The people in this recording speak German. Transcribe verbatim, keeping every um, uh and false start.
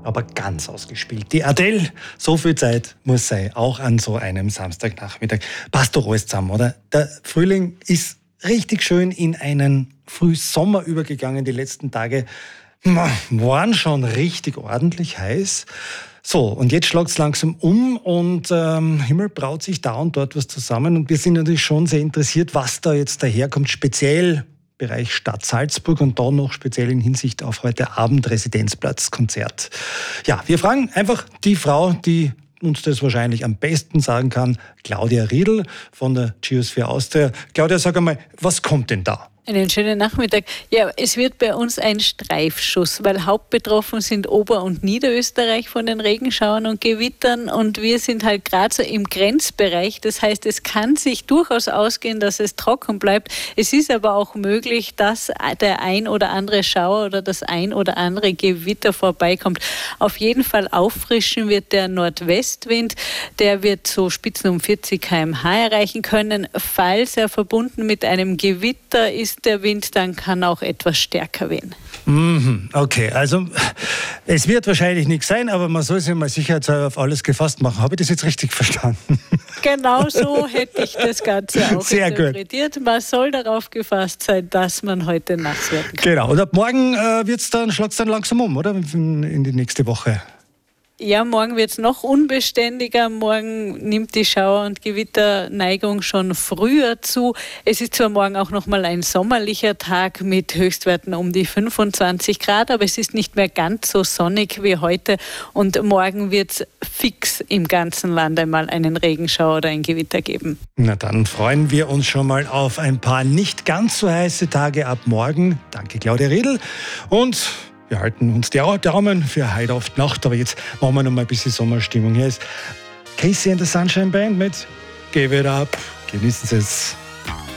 aber ganz ausgespielt. Die Adele, so viel Zeit muss sein, auch an so einem Samstagnachmittag. Passt doch alles zusammen, oder? Der Frühling ist richtig schön in einen Frühsommer übergegangen. Die letzten Tage waren schon richtig ordentlich heiß. So, und jetzt schlägt es langsam um und ähm, Himmel braut sich da und dort was zusammen. Und wir sind natürlich schon sehr interessiert, was da jetzt daherkommt, speziell Bereich Stadt Salzburg und da noch speziell in Hinsicht auf heute Abend Residenzplatzkonzert. Ja, wir fragen einfach die Frau, die uns das wahrscheinlich am besten sagen kann, Claudia Riedl von der Geosphere Austria. Claudia, sag einmal, was kommt denn da? Einen schönen Nachmittag. Ja, es wird bei uns ein Streifschuss, weil hauptbetroffen sind Ober- und Niederösterreich von den Regenschauern und Gewittern und wir sind halt gerade so im Grenzbereich. Das heißt, es kann sich durchaus ausgehen, dass es trocken bleibt. Es ist aber auch möglich, dass der ein oder andere Schauer oder das ein oder andere Gewitter vorbeikommt. Auf jeden Fall auffrischen wird der Nordwestwind. Der wird so Spitzen um vierzig Kilometer pro Stunde erreichen können. Falls er verbunden mit einem Gewitter ist, der Wind, dann kann auch etwas stärker wehen. Okay, also es wird wahrscheinlich nichts sein, aber man soll sich mal sicherheitshalber auf alles gefasst machen. Habe ich das jetzt richtig verstanden? Genau so hätte ich das Ganze auch Sehr interpretiert. Gut. Man soll darauf gefasst sein, dass man heute nass werden kann. Genau, und ab morgen äh, wird's dann, schlagt es dann langsam um, oder? In, in die nächste Woche. Ja, morgen wird es noch unbeständiger. Morgen nimmt die Schauer- und Gewitterneigung schon früher zu. Es ist zwar morgen auch noch mal ein sommerlicher Tag mit Höchstwerten um die fünfundzwanzig Grad, aber es ist nicht mehr ganz so sonnig wie heute. Und morgen wird es fix im ganzen Land einmal einen Regenschauer oder ein Gewitter geben. Na dann freuen wir uns schon mal auf ein paar nicht ganz so heiße Tage ab morgen. Danke, Claudia Riedl. Und wir halten uns die Daumen für heute auf die Nacht, aber jetzt machen wir noch mal ein bisschen Sommerstimmung. Hier ist Casey and the Sunshine Band mit Give It Up. Genießen Sie es.